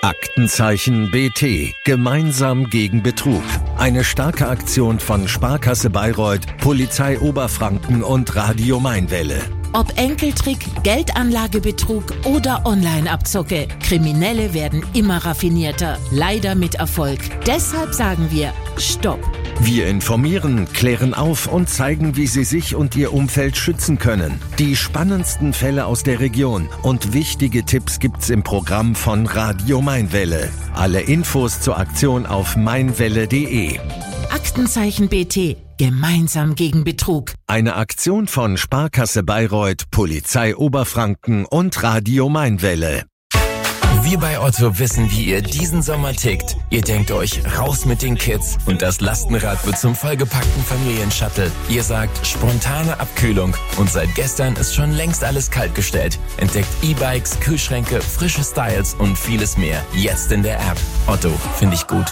Aktenzeichen BT. Gemeinsam gegen Betrug. Eine starke Aktion von Sparkasse Bayreuth, Polizei Oberfranken und Radio Mainwelle. Ob Enkeltrick, Geldanlagebetrug oder Online-Abzocke, Kriminelle werden immer raffinierter, leider mit Erfolg. Deshalb sagen wir Stopp. Wir informieren, klären auf und zeigen, wie Sie sich und Ihr Umfeld schützen können. Die spannendsten Fälle aus der Region und wichtige Tipps gibt's im Programm von Radio Mainwelle. Alle Infos zur Aktion auf mainwelle.de. Aktenzeichen BT. Gemeinsam gegen Betrug. Eine Aktion von Sparkasse Bayreuth, Polizei Oberfranken und Radio Mainwelle. Wir bei Otto wissen, wie ihr diesen Sommer tickt. Ihr denkt euch, raus mit den Kids und das Lastenrad wird zum vollgepackten Familienshuttle. Ihr sagt, spontane Abkühlung und seit gestern ist schon längst alles kaltgestellt. Entdeckt E-Bikes, Kühlschränke, frische Styles und vieles mehr. Jetzt in der App. Otto, finde ich gut.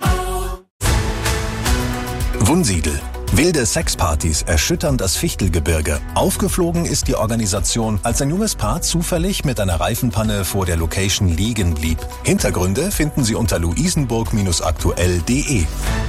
Wunsiedel. Wilde Sexpartys erschüttern das Fichtelgebirge. Aufgeflogen ist die Organisation, als ein junges Paar zufällig mit einer Reifenpanne vor der Location liegen blieb. Hintergründe finden Sie unter luisenburg-aktuell.de.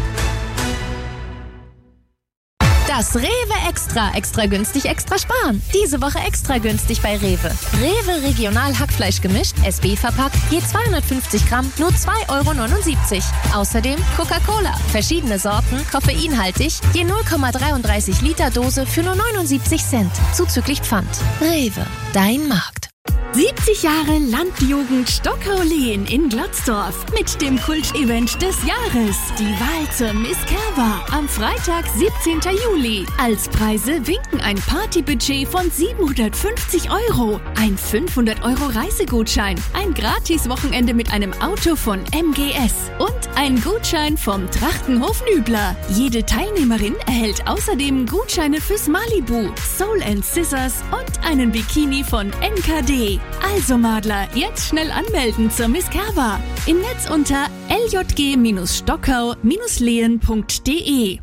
Das Rewe Extra. Extra günstig, extra sparen. Diese Woche extra günstig bei Rewe. Rewe Regional Hackfleisch gemischt, SB verpackt, je 250 Gramm, nur 2,79 €. Außerdem Coca-Cola. Verschiedene Sorten, koffeinhaltig, je 0,33 Liter Dose für nur 79 Cent. Zuzüglich Pfand. Rewe, dein Markt. 70 Jahre Landjugend Stockau-Lehen in Glotzdorf mit dem Kultevent des Jahres. Die Wahl zur Miss Kerber am Freitag, 17. Juli. Als Preise winken ein Partybudget von 750 €, ein 500 € Reisegutschein, ein Gratis-Wochenende mit einem Auto von MGS und ein Gutschein vom Trachtenhof Nübler. Jede Teilnehmerin erhält außerdem Gutscheine fürs Malibu, Soul & Scissors und einen Bikini von NKD. Also Madler, jetzt schnell anmelden zur Miss Kerber. Im Netz unter ljg-stockau-lehen.de.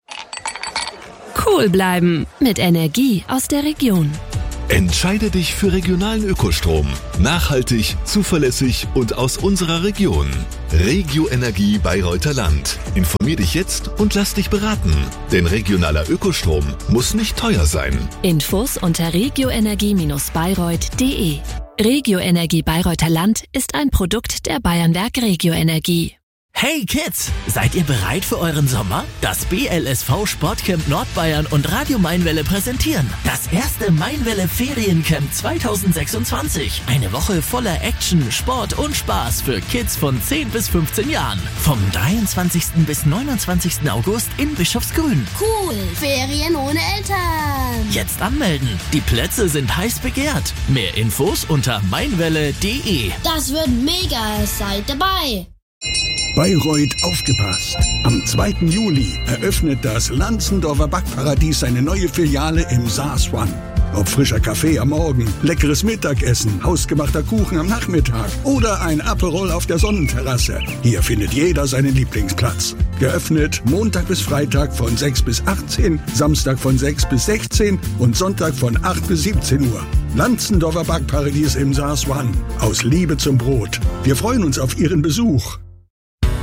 Cool bleiben mit Energie aus der Region. Entscheide dich für regionalen Ökostrom. Nachhaltig, zuverlässig und aus unserer Region. Regio Energie Bayreuther Land. Informier dich jetzt und lass dich beraten. Denn regionaler Ökostrom muss nicht teuer sein. Infos unter regioenergie-bayreuth.de. Regio Energie Bayreuther Land ist ein Produkt der Bayernwerk Regio Energie. Hey Kids, seid ihr bereit für euren Sommer? Das BLSV Sportcamp Nordbayern und Radio Mainwelle präsentieren das erste Mainwelle Feriencamp 2026. Eine Woche voller Action, Sport und Spaß für Kids von 10 bis 15 Jahren. Vom 23. bis 29. August in Bischofsgrün. Cool, Ferien ohne Eltern. Jetzt anmelden, die Plätze sind heiß begehrt. Mehr Infos unter mainwelle.de. Das wird mega, seid dabei. Bayreuth aufgepasst! Am 2. Juli eröffnet das Lanzendorfer Backparadies seine neue Filiale im Saas One. Ob frischer Kaffee am Morgen, leckeres Mittagessen, hausgemachter Kuchen am Nachmittag oder ein Aperol auf der Sonnenterrasse. Hier findet jeder seinen Lieblingsplatz. Geöffnet Montag bis Freitag von 6 bis 18, Samstag von 6 bis 16 und Sonntag von 8 bis 17 Uhr. Lanzendorfer Backparadies im Saas One. Aus Liebe zum Brot. Wir freuen uns auf Ihren Besuch.